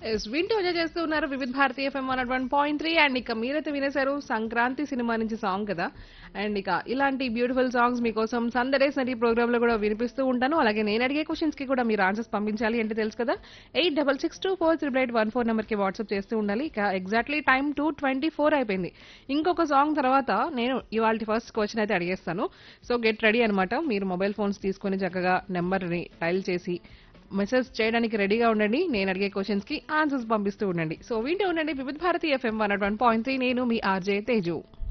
వింటూ ఎంజాయ్ చేస్తూ ఉన్నారు వివిధ భారతి ఎఫ్ఎం 101.3 అండ్ ఇక మీరైతే వినేశారు సంక్రాంతి సినిమా నుంచి సాంగ్ కదా. అండ్ ఇక ఇలాంటి బ్యూటిఫుల్ సాంగ్స్ మీకోసం సందడే సరి ప్రోగ్రామ్ లో కూడా వినిపిస్తూ ఉంటాను. అలాగే నేను అడిగే క్వశ్చన్స్ కి కూడా మీరు ఆన్సర్స్ పంపించాలి అంటే తెలుసు కదా, 8662488814 నెంబర్ కి వాట్సాప్ చేస్తూ ఉండాలి. ఇక ఎగ్జాక్ట్లీ టైం 2:24 అయిపోయింది. ఇంకొక సాంగ్ తర్వాత నేను ఇవాళ ఫస్ట్ క్వశ్చన్ అయితే అడిగేస్తాను. సో గెట్ రెడీ అనమాట. మీరు మొబైల్ ఫోన్స్ తీసుకొని చక్కగా నెంబర్ ని డైల్ చేసి మెసేజ్ చేయడానికి రెడీగా ఉండండి. నేను అడిగే క్వశ్చన్స్ కి ఆన్సర్స్ పంపిస్తూ ఉండండి. సో వింటూ ఉండండి వివిధ భారతి ఎఫ్ఎం 101.3. నేను మీ ఆర్జే తేజు.